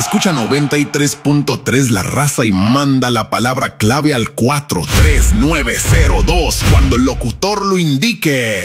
Escucha 93.3 La Raza y manda la palabra clave al 43902 cuando el locutor lo indique.